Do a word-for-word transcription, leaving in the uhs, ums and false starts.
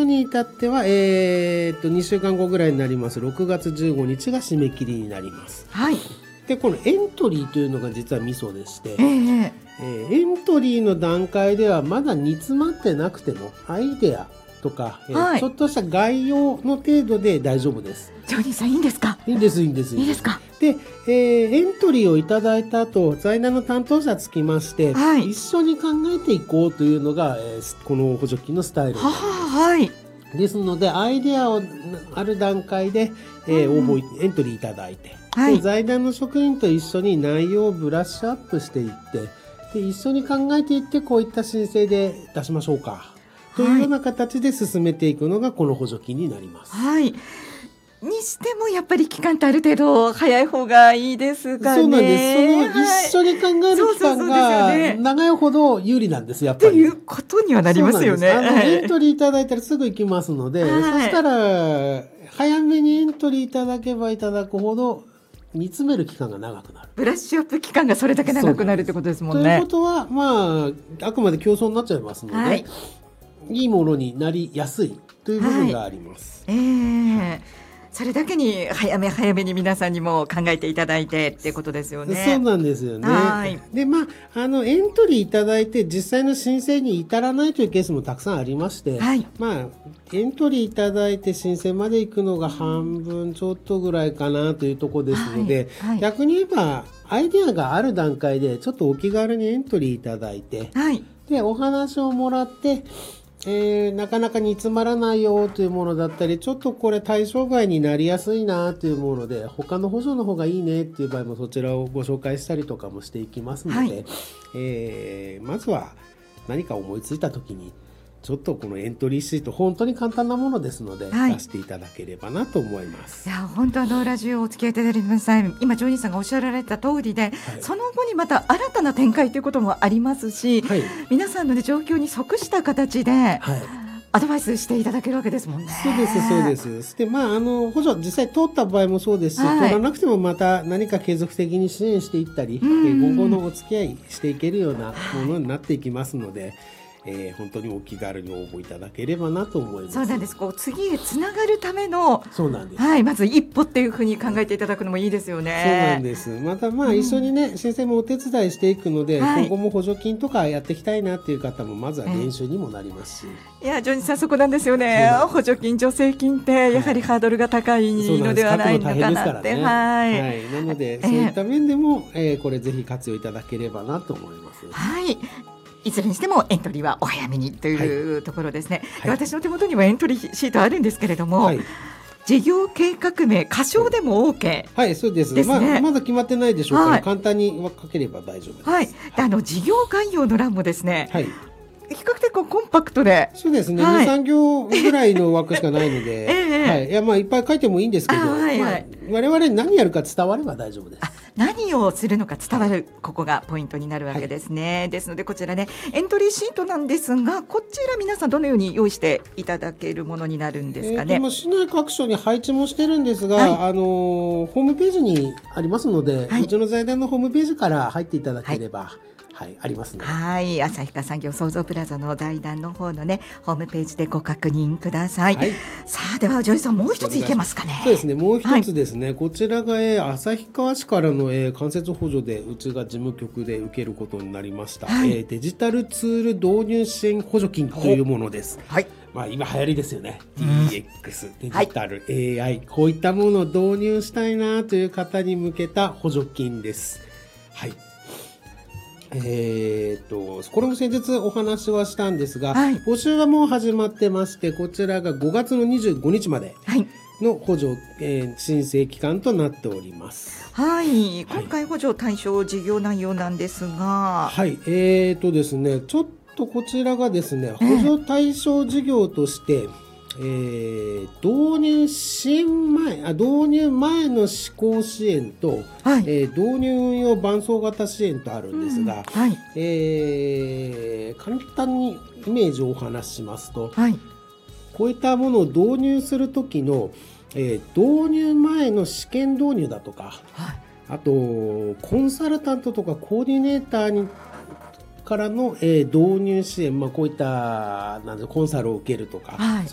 に至っては、えー、とにしゅうかんごぐらいになりますろくがつじゅうごにちが締め切りになります。 はい。 でこのエントリーというのが実はミソでして、 えーえーエントリーの段階ではまだ煮詰まってなくてもアイデアとか、えーはいちょっとした概要の程度で大丈夫です。 ジョニーさんいいんですか？ いいんですいいんですいいですか？ で、えーエントリーをいただいた後、財団の担当者つきまして、 はい、 一緒に考えていこうというのが、えーこの補助金のスタイルになります。 ははい。 ですのでアイデアをある段階で、えー応募エントリーいただいて、 はい、 で財団の職員と一緒に内容をブラッシュアップしていって、で一緒に考えていってこういった申請で出しましょうかというような形で進めていくのがこの補助金になります。 はい。にしてもやっぱり期間ってある程度早い方がいいですかね。 そうなんです。その一緒に考える期間が長いほど有利なんです。やっぱり。 ということにはなりますよね。 あのエントリーいただいたらすぐ行きますので、はい、そしたら早めにエントリーいただけばいただくほど煮詰める期間が長くなる。 ブラッシュアップ期間がそれだけ長くなるってことですもんね。 ということはまああくまで競争になっちゃいますので、はい、いいものになりやすいという部分があります。 はい、えーそれだけに早め早めに皆さんにも考えていただいてっていうことですよね。 そうなんですよね。はいで、まあ、あのエントリーいただいて実際の申請に至らないというケースもたくさんありまして、はいまあ、エントリーいただいて申請まで行くのが半分ちょっとぐらいかなというところですので、はいはい、逆に言えばアイデアがある段階でちょっとお気軽にエントリーいただいて、はい、でお話をもらってえー、なかなか煮詰まらないよというものだったり、ちょっとこれ対象外になりやすいなというもので他の補助の方がいいねっていう場合もそちらをご紹介したりとかもしていきますので、はいえー、まずは何か思いついた時にちょっとこのエントリーシート本当に簡単なものですので、はい、出していただければなと思います。 いや本当あのラジオをお付き合いいただきました今ジョニーさんがおっしゃられた通りで、はい、その後にまた新たな展開ということもありますし、はい、皆さんの、ね、状況に即した形で、はいアドバイスしていただけるわけですもんね。 そうですそうです。で、まあ、あの補助実際通った場合もそうですし、はい、通らなくてもまた何か継続的に支援していったり、今後のお付き合いしていけるようなものになっていきますので、えー、本当にお気軽に応募いただければなと思います。 そうなんです。こう次へつながるためのそうなんです、 はい、まず一歩っていうふうに考えていただくのもいいですよね。 そうなんです。またまあ一緒にね、うん、申請もお手伝いしていくので、はい、今後も補助金とかやっていきたいなっていう方もまずは練習にもなりますし、 えー、いやジョニーさんそこなんですよね。補助金助成金ってやはりハードルが高いのではないのかなって、 はいはいはい、なのでそういった面でも、えー、これぜひ活用いただければなと思います。 はいいずれにしてもエントリーはお早めにというところですね、はい、私の手元にはエントリーシートあるんですけれども、はい、事業計画名仮称でも OK はい、そうです、ですねまあ、まだ決まってないでしょうから、はい、簡単に書ければ大丈夫です、 はい、であの事業概要の欄もですね、はい比較的こうコンパクトでそうですね、はい、にさん行ぐらいの枠しかないので、えーはい、いやまあいっぱい書いてもいいんですけど、はいはいまあ、我々に何やるか伝われば大丈夫です。 何をするのか伝わる、ここがポイントになるわけですね、はい、ですのでこちらねエントリーシートなんですがこちら皆さんどのように用意していただけるものになるんですかね。 えー、と市内各所に配置もしてるんですが、はい、あのー、ホームページにありますので、はい、うちの財団のホームページから入っていただければ、はいはい、ありますね。 はい、旭川産業創造プラザの財団の方のねホームページでご確認ください。はい、さあではジョイさんもう一ついけますかね。 そうですね、もう一つですね、はい、こちらが、えー、旭川市からの、えー、間接補助でうちが事務局で受けることになりました、はいえー、デジタルツール導入支援補助金というものです。はいまあ、今流行りですよね、うん、ディーエックス デジタル、はい、エーアイ こういったものを導入したいなという方に向けた補助金です。はいえー、とこれも先日お話はしたんですが、はい、募集はもう始まってましてこちらがごがつのにじゅうごにちまでの補助、えー、申請期間となっております。 はい、今回補助対象事業内容なんですがはいえーとですねちょっとこちらがですね補助対象事業として、えー、導入支援前あ導入前の施行支援と、はいえー、導入運用伴走型支援とあるんですが、うんはいえー、簡単にイメージをお話ししますと、はい、こういったものを導入するときの、えー、導入前の試験導入だとか、はい、あとコンサルタントとかコーディネーターにからの、えー、導入支援、まあ、こういったなんコンサルを受けるとか、はい